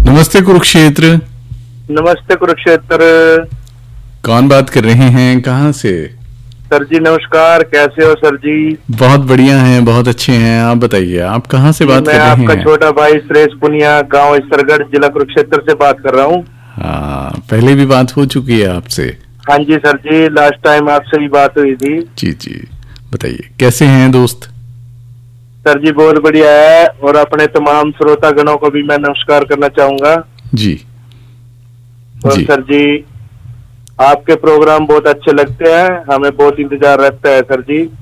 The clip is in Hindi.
नमस्ते कुरुक्षेत्र। नमस्ते कुरुक्षेत्र। कौन बात कर रहे हैं, कहाँ से? सर जी नमस्कार, कैसे हो सर जी? बहुत बढ़िया हैं, बहुत अच्छे हैं। आप बताइए, आप कहाँ से बात कर रहे हैं? मैं आपका छोटा भाई सुरेश पुनिया, गांव इसरगढ़, जिला कुरुक्षेत्र से बात कर रहा हूँ। हाँ, पहले भी बात हो चुकी है आपसे। हाँ जी सर जी, लास्ट टाइम आपसे भी बात हुई थी। जी जी, बताइए कैसे हैं दोस्त? सर जी बहुत बढ़िया है, और अपने तमाम श्रोतागणों को भी मैं नमस्कार करना चाहूंगा। जी और जी। सर जी आपके प्रोग्राम बहुत अच्छे लगते हैं, हमें बहुत इंतजार रहता है सर जी।